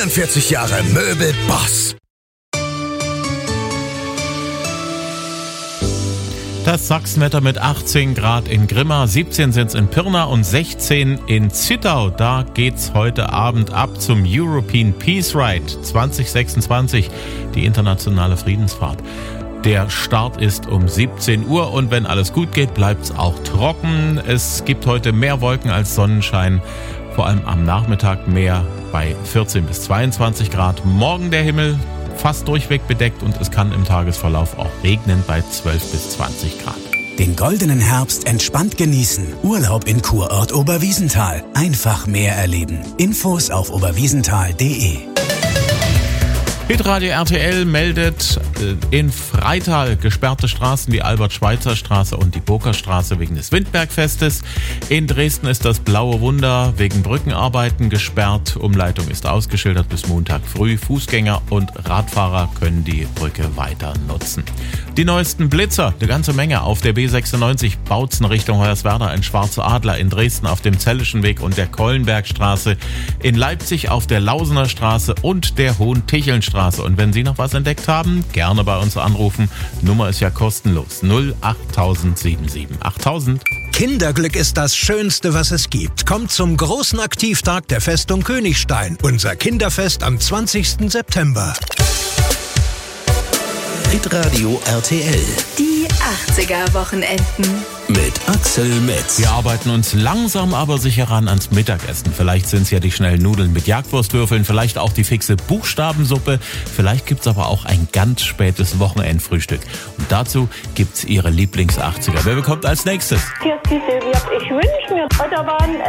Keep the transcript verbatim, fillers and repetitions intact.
vierundvierzig Jahre Möbelboss. Das Sachsenwetter mit achtzehn Grad in Grimma, siebzehn sind es in Pirna und sechzehn in Zittau. Da geht's heute Abend ab zum European Peace Ride zwanzig sechsundzwanzig, die internationale Friedensfahrt. Der Start ist um siebzehn Uhr und wenn alles gut geht, bleibt's auch trocken. Es gibt heute mehr Wolken als Sonnenschein, vor allem am Nachmittag mehr bei vierzehn bis zweiundzwanzig Grad. Morgen der Himmel fast durchweg bedeckt und es kann im Tagesverlauf auch regnen bei zwölf bis zwanzig Grad. Den goldenen Herbst entspannt genießen. Urlaub in Kurort Oberwiesenthal. Einfach mehr erleben. Infos auf oberwiesenthal punkt de. Hitradio R T L meldet äh, in Freital gesperrte Straßen, die Albert-Schweitzer-Straße und die Burgerstraße wegen des Windbergfestes. In Dresden ist das Blaue Wunder wegen Brückenarbeiten gesperrt. Umleitung ist ausgeschildert bis Montag früh. Fußgänger und Radfahrer können die Brücke weiter nutzen. Die neuesten Blitzer, eine ganze Menge auf der B sechsundneunzig Bautzen Richtung Hoyerswerda, ein Schwarzer Adler, in Dresden auf dem Zelleschen Weg und der Kollenbergstraße, in Leipzig auf der Lausener Straße und der Hohen-Ticheln-Straße. Und wenn Sie noch was entdeckt haben, gerne bei uns anrufen. Nummer ist ja kostenlos. null acht tausend sieben sieben achttausend. Kinderglück ist das Schönste, was es gibt. Kommt zum großen Aktivtag der Festung Königstein. Unser Kinderfest am zwanzigsten September. Hitradio R T L. Die achtziger-Wochenenden. Mit Axel Metz. Wir arbeiten uns langsam aber sicher ran ans Mittagessen. Vielleicht sind es ja die schnellen Nudeln mit Jagdwurstwürfeln, vielleicht auch die fixe Buchstabensuppe. Vielleicht gibt's aber auch ein ganz spätes Wochenendfrühstück. Und dazu gibt's Ihre Lieblings-achtziger. Wer bekommt als nächstes? Hier ist die Silvia. Ich wünsche mir Autobahn